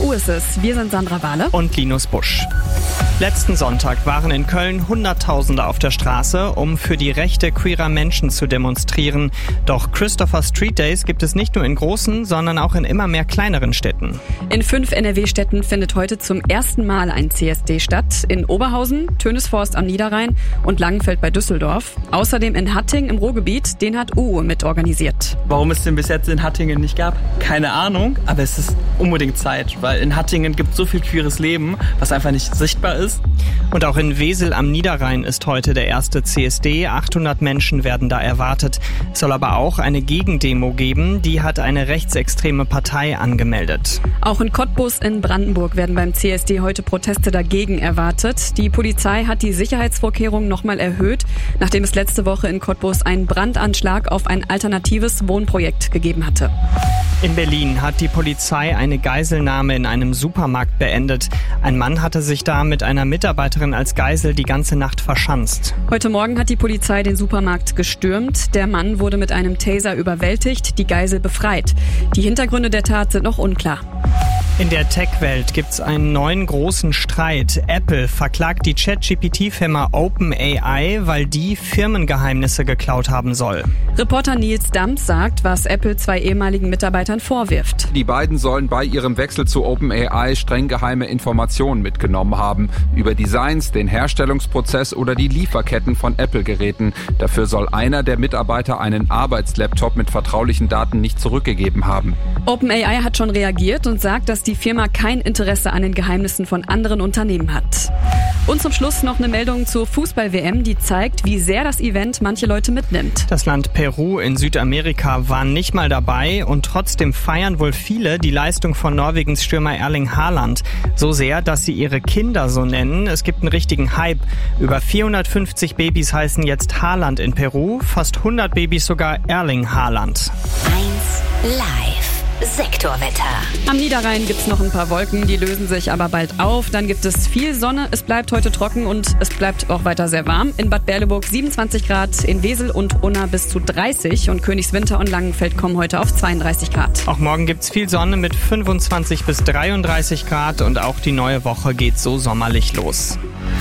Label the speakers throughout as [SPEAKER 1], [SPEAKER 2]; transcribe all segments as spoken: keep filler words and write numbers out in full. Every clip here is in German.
[SPEAKER 1] Uhr ist es. Wir sind Sandra Wahle
[SPEAKER 2] und Linus Busch. Letzten Sonntag waren in Köln Hunderttausende auf der Straße, um für die Rechte queerer Menschen zu demonstrieren. Doch Christopher Street Days gibt es nicht nur in großen, sondern auch in immer mehr kleineren Städten.
[SPEAKER 1] In fünf N R W-Städten findet heute zum ersten Mal ein C S D statt. In Oberhausen, Tönisvorst am Niederrhein und Langenfeld bei Düsseldorf. Außerdem in Hattingen im Ruhrgebiet, den hat U U mitorganisiert.
[SPEAKER 3] Warum es den bis jetzt in Hattingen nicht gab? Keine Ahnung, aber es ist unbedingt Zeit, weil in Hattingen gibt es so viel queeres Leben, was einfach nicht sichtbar ist.
[SPEAKER 2] Und auch in Wesel am Niederrhein ist heute der erste C S D. achthundert Menschen werden da erwartet. Es soll aber auch eine Gegendemo geben. Die hat eine rechtsextreme Partei angemeldet.
[SPEAKER 1] Auch in Cottbus in Brandenburg werden beim C S D heute Proteste dagegen erwartet. Die Polizei hat die Sicherheitsvorkehrungen nochmal erhöht, nachdem es letzte Woche in Cottbus einen Brandanschlag auf ein alternatives Wohnprojekt gegeben hatte.
[SPEAKER 2] In Berlin hat die Polizei eine Geiselnahme in einem Supermarkt beendet. Ein Mann hatte sich da mit einer Mitarbeiterin als Geisel die ganze Nacht verschanzt.
[SPEAKER 1] Heute Morgen hat die Polizei den Supermarkt gestürmt. Der Mann wurde mit einem Taser überwältigt, die Geisel befreit. Die Hintergründe der Tat sind noch unklar.
[SPEAKER 2] In der Tech-Welt gibt's einen neuen großen Streit. Apple verklagt die Chat-G P T-Firma OpenAI, weil die Firmengeheimnisse geklaut haben soll.
[SPEAKER 1] Reporter Nils Dams sagt, was Apple zwei ehemaligen Mitarbeitern vorwirft.
[SPEAKER 4] Die beiden sollen bei ihrem Wechsel zu OpenAI streng geheime Informationen mitgenommen haben. Über Designs, den Herstellungsprozess oder die Lieferketten von Apple-Geräten. Dafür soll einer der Mitarbeiter einen Arbeitslaptop mit vertraulichen Daten nicht zurückgegeben haben.
[SPEAKER 1] OpenAI hat schon reagiert und sagt, dass die Firma kein Interesse an den Geheimnissen von anderen Unternehmen hat. Und zum Schluss noch eine Meldung zur Fußball-W M, die zeigt, wie sehr das Event manche Leute mitnimmt.
[SPEAKER 2] Das Land Peru in Südamerika war nicht mal dabei und trotzdem feiern wohl viele die Leistung von Norwegens Stürmer Erling Haaland. So sehr, dass sie ihre Kinder so nennen. Es gibt einen richtigen Hype. Über vierhundertfünfzig Babys heißen jetzt Haaland in Peru, fast hundert Babys sogar Erling Haaland.
[SPEAKER 5] eins live. Sektorwetter.
[SPEAKER 1] Am Niederrhein gibt's noch ein paar Wolken, die lösen sich aber bald auf. Dann gibt es viel Sonne, es bleibt heute trocken und es bleibt auch weiter sehr warm. In Bad Berleburg siebenundzwanzig Grad, in Wesel und Unna bis zu dreißig und Königswinter und Langenfeld kommen heute auf zweiunddreißig Grad.
[SPEAKER 2] Auch morgen gibt's viel Sonne mit fünfundzwanzig bis dreiunddreißig Grad und auch die neue Woche geht so sommerlich los.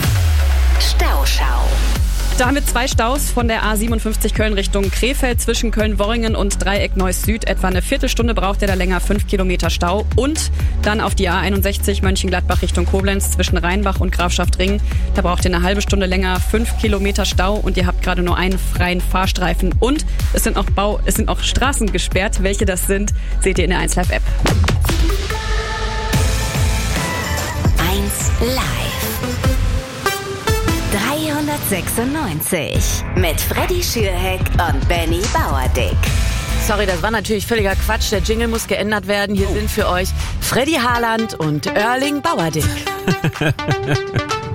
[SPEAKER 5] Stauschau.
[SPEAKER 1] Da haben wir zwei Staus von der A siebenundfünfzig Köln Richtung Krefeld zwischen Köln-Worringen und Dreieck Neuss Süd. Etwa eine Viertelstunde braucht ihr da länger, fünf Kilometer Stau. Und dann auf die A einundsechzig Mönchengladbach Richtung Koblenz zwischen Rheinbach und Grafschaft-Ring. Da braucht ihr eine halbe Stunde länger, fünf Kilometer Stau und ihr habt gerade nur einen freien Fahrstreifen. Und es sind auch Bau, es sind auch Straßen gesperrt. Welche das sind, seht ihr in der eins Live App.
[SPEAKER 5] eins Live. dreihundertsechsundneunzig mit Freddy Schürheck und Benny Bauerdick.
[SPEAKER 6] Sorry, das war natürlich völliger Quatsch. Der Jingle muss geändert werden. Hier sind für euch Freddy Haaland und Erling Bauerdick.